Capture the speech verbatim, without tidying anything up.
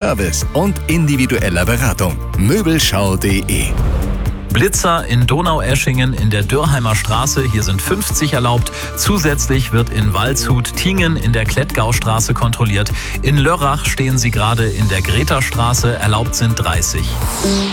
Service und individueller Beratung. Möbelschau punkt de. Blitzer in Donaueschingen in der Dürrheimer Straße, hier sind fünfzig erlaubt. Zusätzlich wird in Waldshut-Tiengen in der Klettgaustraße kontrolliert. In Lörrach stehen sie gerade in der Greta-Straße, erlaubt sind dreißig.